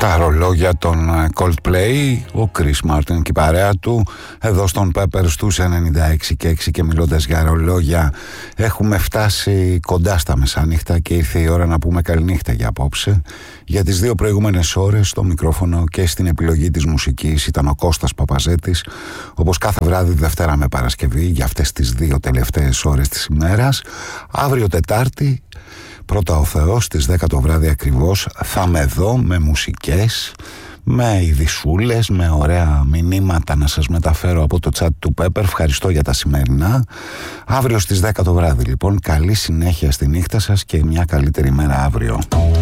Τα ρολόγια των Coldplay, ο Chris Martin και η παρέα του εδώ στον Pepper στους 96 και 6. Και μιλώντας για ρολόγια, έχουμε φτάσει κοντά στα μεσάνυχτα και ήρθε η ώρα να πούμε καληνύχτα για απόψε. Για τις δύο προηγούμενες ώρες στο μικρόφωνο και στην επιλογή της μουσικής ήταν ο Κώστας Παπαζέτης, όπως κάθε βράδυ Δευτέρα με Παρασκευή για αυτές τις δύο τελευταίες ώρες της ημέρας. Αύριο Τετάρτη, πρώτα ο Θεός, στις 10 το βράδυ ακριβώς, θα είμαι εδώ με μουσικές, με ειδισούλες, με ωραία μηνύματα να σας μεταφέρω από το chat του Pepper. Ευχαριστώ για τα σημερινά. Αύριο στις 10 το βράδυ λοιπόν, καλή συνέχεια στη νύχτα σας και μια καλύτερη μέρα αύριο.